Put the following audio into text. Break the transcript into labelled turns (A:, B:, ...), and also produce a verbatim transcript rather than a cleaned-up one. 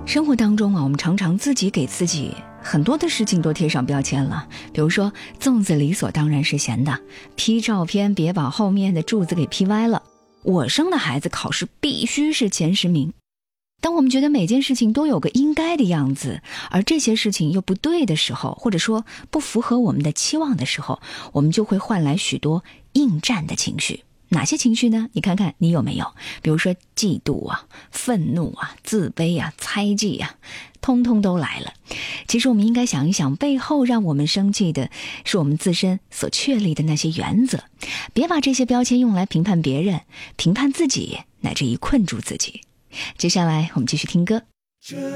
A: 生活当中啊，我们常常自己给自己很多的事情都贴上标签了，比如说粽子理所当然是咸的，P照片别把后面的柱子给 P 歪了，我生的孩子考试必须是前十名。当我们觉得每件事情都有个应该的样子，而这些事情又不对的时候，或者说不符合我们的期望的时候，我们就会换来许多应战的情绪。哪些情绪呢？你看看你有没有？比如说嫉妒啊、愤怒啊、自卑啊、猜忌啊，通通都来了。其实我们应该想一想，背后让我们生气的是我们自身所确立的那些原则，别把这些标签用来评判别人、评判自己，乃至于困住自己。接下来我们继续听歌。